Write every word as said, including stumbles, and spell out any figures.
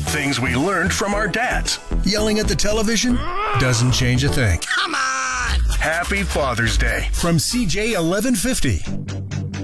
Things we learned from our dads. Yelling at the television doesn't change a thing. Come on! Happy Father's Day From C J eleven fifty.